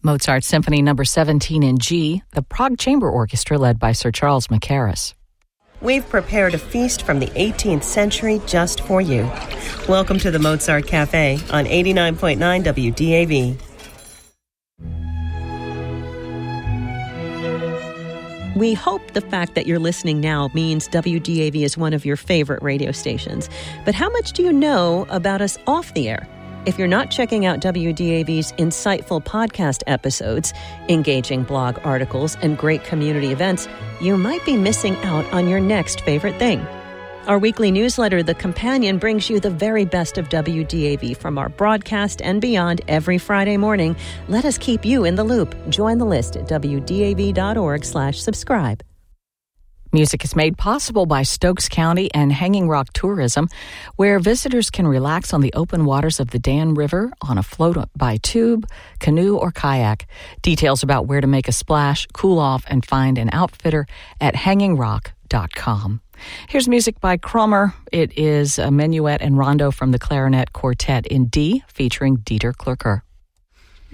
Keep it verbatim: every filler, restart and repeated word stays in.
Mozart Symphony Number seventeen in G, the Prague Chamber Orchestra led by Sir Charles Mackerras. We've prepared a feast from the eighteenth century just for you. Welcome to the Mozart Cafe on eighty-nine point nine W D A V. We hope the fact that you're listening now means W D A V is one of your favorite radio stations. But how much do you know about us off the air? If you're not checking out W D A V's insightful podcast episodes, engaging blog articles, and great community events, you might be missing out on your next favorite thing. Our weekly newsletter, The Companion, brings you the very best of W D A V from our broadcast and beyond every Friday morning. Let us keep you in the loop. Join the list at W D A V dot org slash subscribe. Music is made possible by Stokes County and Hanging Rock Tourism, where visitors can relax on the open waters of the Dan River on a float by tube, canoe, or kayak. Details about where to make a splash, cool off, and find an outfitter at hanging rock dot com. Here's music by Krummer. It is a minuet and rondo from the Clarinet Quartet in D, featuring Dieter Klürker.